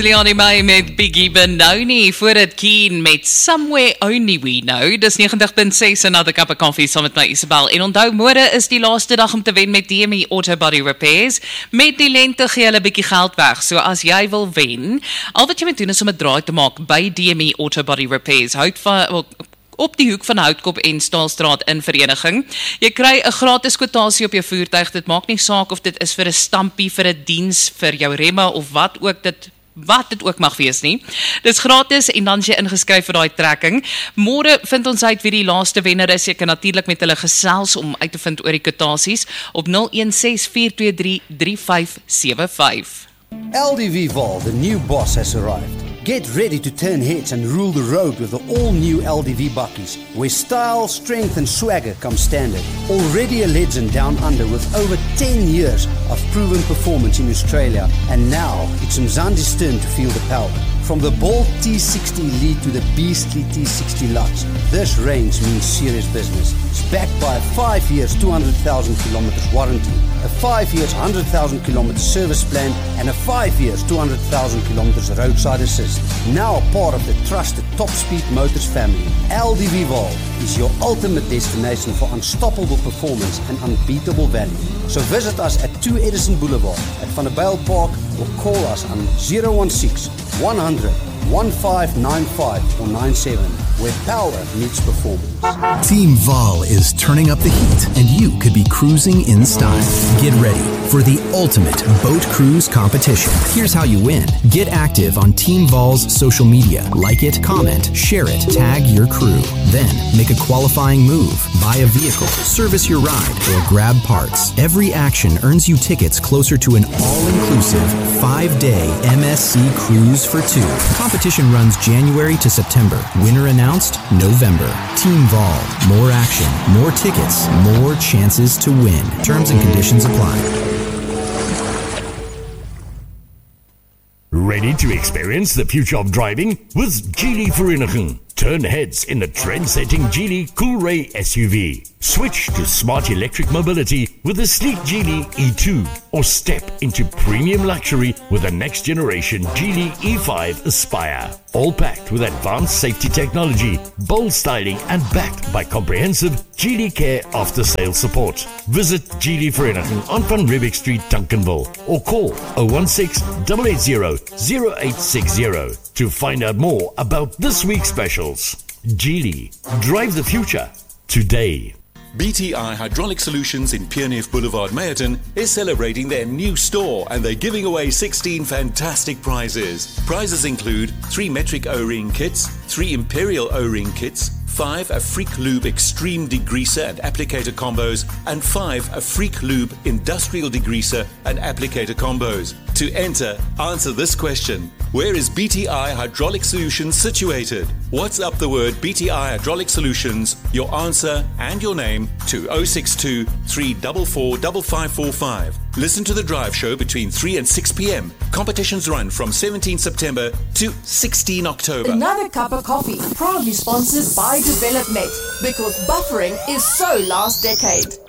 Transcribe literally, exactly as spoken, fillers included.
Leonie May met Biggie Benoni voor het Keen met Somewhere Only We Know. Dis ninety point six Another Cup of Coffee saam met my Isabel. En onthou, môre is die laaste dag om te wen met D M E Auto Body Repairs. Met die lente gee hulle 'n bietjie geld weg. So as jy wil wen, al wat jy moet doen is om 'n draai te maak by D M E Auto Body Repairs. Hout van op die hoek van Houtkop en Staalstraat in Vereniging. Jy kry 'n gratis kwotasie op jou voertuig. Dit maak nie saak of dit is vir 'n stampie, vir 'n diens, vir jou remme of wat ook dit wat dit ook mag wees nie. Dis gratis en dan is jy ingeskryf vir daai trekking. Môre vind ons uit wie die laaste wenner is. Jy kan natuurlik met hulle gesels om uit te vind oor die kwotasies op zero one six four two three three five seven five. L D V Vol, the new boss, has arrived. Get ready to turn heads and rule the road with the all-new L D V bakkies, where style, strength and swagger come standard. Already a legend down under with over ten years of proven performance in Australia, and now it's Mzansi's turn to feel the power. From the bold T sixty Elite to the beastly T sixty Lux, this range means serious business. It's backed by a five years, two hundred thousand kilometers warranty, a five years, one hundred thousand kilometers service plan, and a five years, two hundred thousand kilometers roadside assist. Now part of the trusted Top Speed Motors family, L D V Vol is your ultimate destination for unstoppable performance and unbeatable value. So visit us at two Edison Boulevard at Van der Bijl Park or call us on zero one six one hundred one five nine five or nine seven, where power meets performance. Team Vol is turning up the heat, and you could be cruising in style. Get ready for the ultimate boat cruise competition. Here's how you win. Get active on Team Vol's social media. Like it, comment, share it, tag your crew. Then make a qualifying move, buy a vehicle, service your ride, or grab parts. Every action earns you tickets closer to an all-inclusive five-day M S C cruise for two. Competition runs January to September. Winner announced November. Team Vol. More action, more tickets, more chances to win. Terms and conditions apply. Ready to experience the future of driving with Geely Vereniging? Turn heads in the trend-setting Geely Coolray S U V. Switch to smart electric mobility with the sleek Geely E two, or step into premium luxury with the next-generation Geely E five Aspire. All packed with advanced safety technology, bold styling, and backed by comprehensive Geely Care after-sales support. Visit Geely Vereniging on Van Riebeeck Street, Duncanville, or call zero one six eight eight zero zero eight six zero to find out more about this week's specials. Geely, drive the future today. B T I Hydraulic Solutions in Pierneef Boulevard, Meyerton is celebrating their new store, and they're giving away sixteen fantastic prizes. Prizes include three metric O-ring kits, three Imperial O-ring kits, five a Freak Lube Extreme Degreaser and Applicator combos, and five a Freak Lube Industrial Degreaser and Applicator combos. To enter, answer this question. Where is B T I Hydraulic Solutions situated? WhatsApp the word B T I Hydraulic Solutions, your answer and your name to zero six two three four four five five four five. Listen to the drive show between three and six p.m. Competitions run from seventeenth September to sixteenth October. Another Cup of Coffee, proudly sponsored by DevelopNet, because buffering is so last decade.